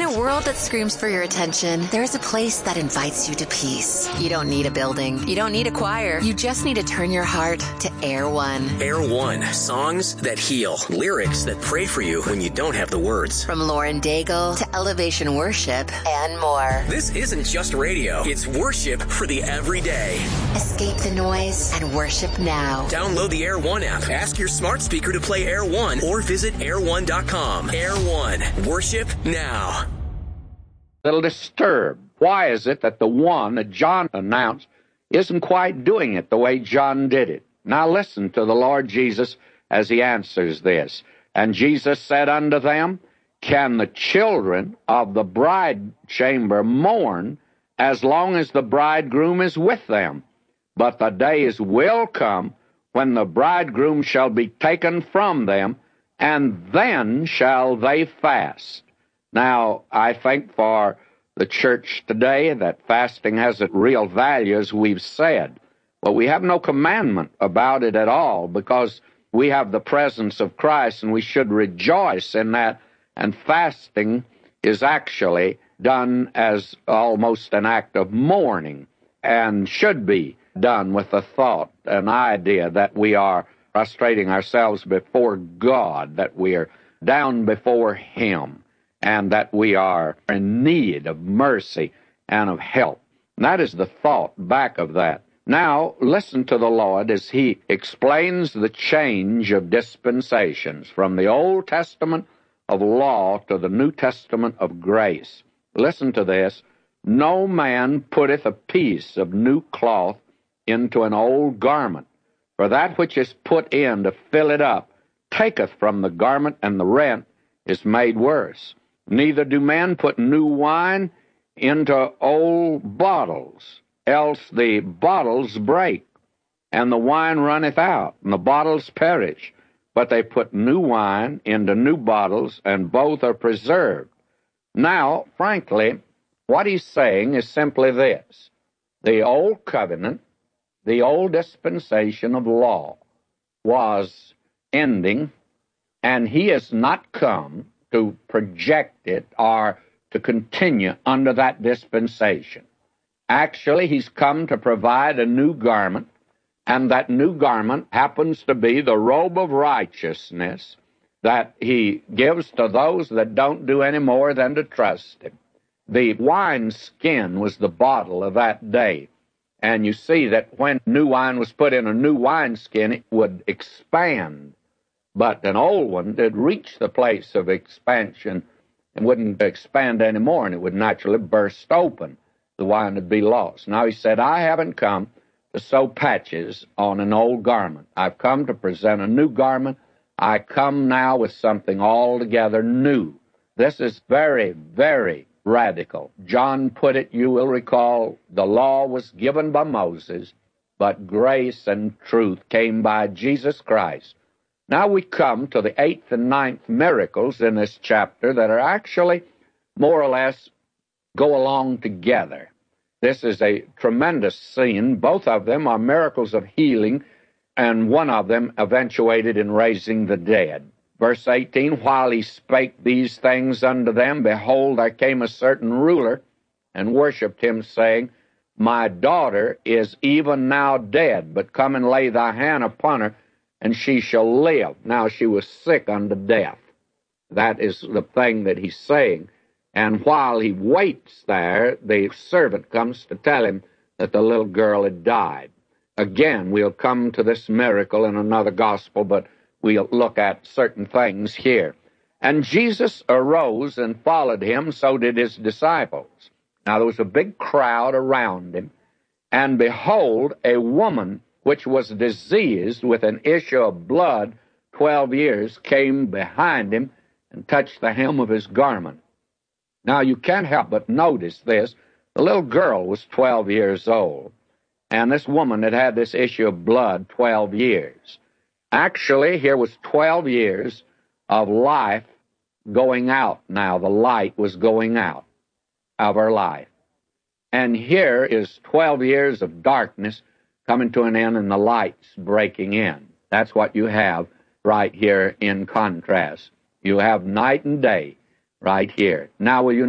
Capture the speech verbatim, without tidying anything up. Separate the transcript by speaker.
Speaker 1: a world that screams for your attention, there's a place that invites you to peace. You don't need a building. You don't need a choir. You just need to turn your heart to Air One.
Speaker 2: Air One. Songs that heal. Lyrics that pray for you when you don't have the words.
Speaker 1: From Lauren Daigle to Elevation Worship and more.
Speaker 2: This isn't just radio. It's worship for the everyday.
Speaker 1: Escape the noise and worship now.
Speaker 2: Download the Air One app. Ask your smart speaker to play Air One or visit air one dot com. Air One. Worship now.
Speaker 3: A little disturbed. Why is it that the one that John announced isn't quite doing it the way John did it? Now listen to the Lord Jesus as he answers this. And Jesus said unto them, can the children of the bride chamber mourn as long as the bridegroom is with them? But the days will come when the bridegroom shall be taken from them, and then shall they fast. Now, I think for the church today that fasting has a real value, as we've said. But we have no commandment about it at all, because we have the presence of Christ, and we should rejoice in that. And fasting is actually done as almost an act of mourning, and should be done with the thought, an idea that we are prostrating ourselves before God, that we are down before Him, and that we are in need of mercy and of help. And that is the thought back of that. Now, listen to the Lord as He explains the change of dispensations from the Old Testament of law to the New Testament of grace. Listen to this. No man putteth a piece of new cloth into an old garment, for that which is put in to fill it up taketh from the garment, and the rent is made worse. Neither do men put new wine into old bottles, else the bottles break, and the wine runneth out, and the bottles perish. But they put new wine into new bottles, and both are preserved. Now, frankly, what he's saying is simply this. The old covenant, the old dispensation of law, was ending, and he has not come to project it or to continue under that dispensation. Actually, he's come to provide a new garment, and that new garment happens to be the robe of righteousness that he gives to those that don't do any more than to trust him. The wine skin was the bottle of that day. And you see that when new wine was put in a new wineskin, it would expand. But an old one did reach the place of expansion and wouldn't expand anymore, and it would naturally burst open. The wine would be lost. Now he said, I haven't come to sew patches on an old garment. I've come to present a new garment. I come now with something altogether new. This is very, very radical. John put it, you will recall, the law was given by Moses, but grace and truth came by Jesus Christ. Now we come to the eighth and ninth miracles in this chapter that are actually more or less go along together. This is a tremendous scene. Both of them are miracles of healing, and one of them eventuated in raising the dead. Verse eighteen, while he spake these things unto them, behold, there came a certain ruler and worshipped him, saying, my daughter is even now dead, but come and lay thy hand upon her, and she shall live. Now she was sick unto death. That is the thing that he's saying. And while he waits there, the servant comes to tell him that the little girl had died. Again, we'll come to this miracle in another gospel, but we'll look at certain things here. And Jesus arose and followed him, so did his disciples. Now there was a big crowd around him, and behold, a woman which was diseased with an issue of blood twelve years came behind him and touched the hem of his garment. Now you can't help but notice this. The little girl was twelve years old, and this woman had had this issue of blood twelve years. Actually, here was twelve years of life going out now. The light was going out of her life. And here is twelve years of darkness coming to an end and the light's breaking in. That's what you have right here in contrast. You have night and day right here. Now will you